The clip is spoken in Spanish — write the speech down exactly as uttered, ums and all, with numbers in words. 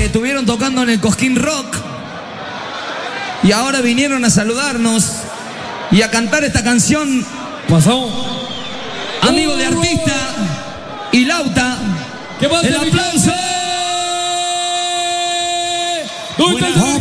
estuvieron tocando en el Cosquín Rock y ahora vinieron a saludarnos y a cantar esta canción. Pasó. Amigo de artista y Lauta. ¿Qué pasa, el aplauso. ¿Dónde está el